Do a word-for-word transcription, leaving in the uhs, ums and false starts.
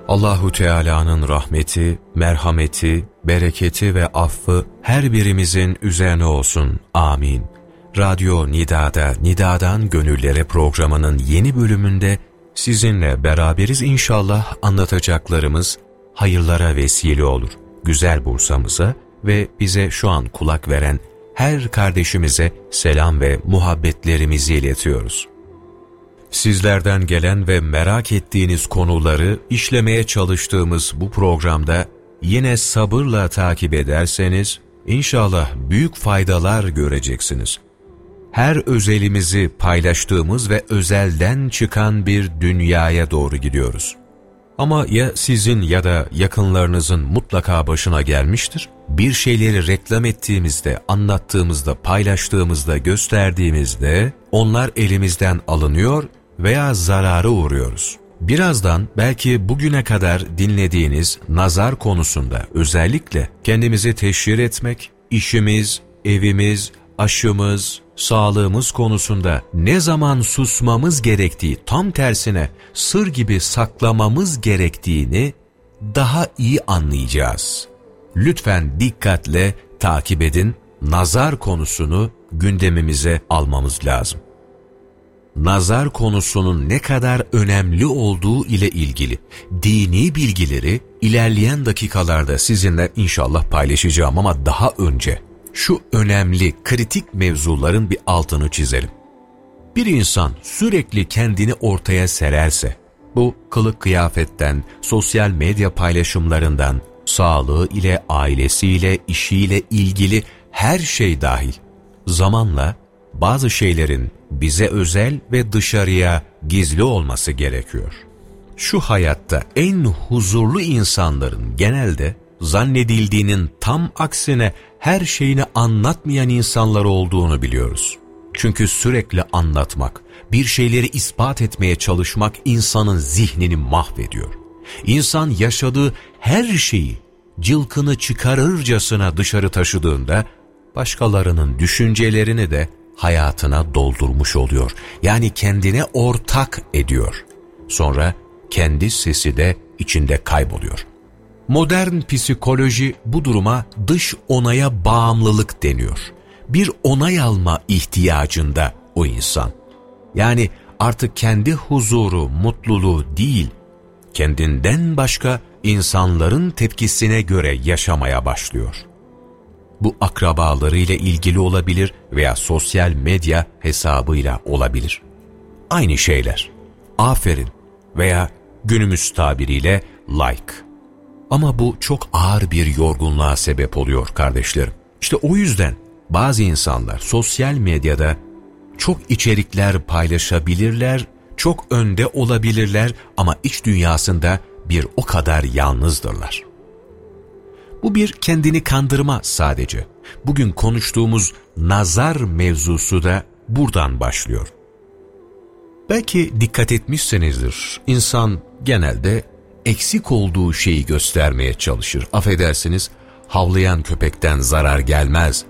Allahu Teala'nın rahmeti, merhameti, bereketi ve affı her birimizin üzerine olsun. Amin. Radyo Nida'da Nida'dan Gönüllere programının yeni bölümünde sizinle beraberiz inşallah. Anlatacaklarımız hayırlara vesile olur. Güzel Bursa'mıza ve bize şu an kulak veren her kardeşimize selam ve muhabbetlerimizi iletiyoruz. Sizlerden gelen ve merak ettiğiniz konuları işlemeye çalıştığımız bu programda yine sabırla takip ederseniz inşallah büyük faydalar göreceksiniz. Her özelimizi paylaştığımız ve özelden çıkan bir dünyaya doğru gidiyoruz. Ama ya sizin ya da yakınlarınızın mutlaka başına gelmiştir. Bir şeyleri reklam ettiğimizde, anlattığımızda, paylaştığımızda, gösterdiğimizde onlar elimizden alınıyor veya zarara uğruyoruz. Birazdan belki bugüne kadar dinlediğiniz nazar konusunda özellikle kendimizi teşhir etmek, işimiz, evimiz, aşımız, sağlığımız konusunda ne zaman susmamız gerektiği, tam tersine sır gibi saklamamız gerektiğini daha iyi anlayacağız. Lütfen dikkatle takip edin, nazar konusunu gündemimize almamız lazım. Nazar konusunun ne kadar önemli olduğu ile ilgili dini bilgileri ilerleyen dakikalarda sizinle inşallah paylaşacağım ama daha önce şu önemli, kritik mevzuların bir altını çizelim. Bir insan sürekli kendini ortaya sererse, bu kılık kıyafetten, sosyal medya paylaşımlarından, sağlığı ile, ailesiyle, işiyle ilgili her şey dahil, zamanla bazı şeylerin bize özel ve dışarıya gizli olması gerekiyor. Şu hayatta en huzurlu insanların genelde zannedildiğinin tam aksine her şeyini anlatmayan insanlar olduğunu biliyoruz. Çünkü sürekli anlatmak, bir şeyleri ispat etmeye çalışmak insanın zihnini mahvediyor. İnsan yaşadığı her şeyi cılkını çıkarırcasına dışarı taşıdığında başkalarının düşüncelerini de hayatına doldurmuş oluyor. Yani kendine ortak ediyor. Sonra kendi sesi de içinde kayboluyor. Modern psikoloji bu duruma dış onaya bağımlılık deniyor. Bir onay alma ihtiyacında o insan. Yani artık kendi huzuru, mutluluğu değil, kendinden başka insanların tepkisine göre yaşamaya başlıyor. Bu akrabalarıyla ilgili olabilir veya sosyal medya hesabıyla olabilir. Aynı şeyler. Aferin veya günümüz tabiriyle like. Ama bu çok ağır bir yorgunluğa sebep oluyor kardeşlerim. İşte o yüzden bazı insanlar sosyal medyada çok içerikler paylaşabilirler, çok önde olabilirler ama iç dünyasında bir o kadar yalnızdırlar. Bu bir kendini kandırma sadece. Bugün konuştuğumuz nazar mevzusu da buradan başlıyor. Belki dikkat etmişsinizdir. İnsan genelde eksik olduğu şeyi göstermeye çalışır. Affedersiniz, havlayan köpekten zarar gelmez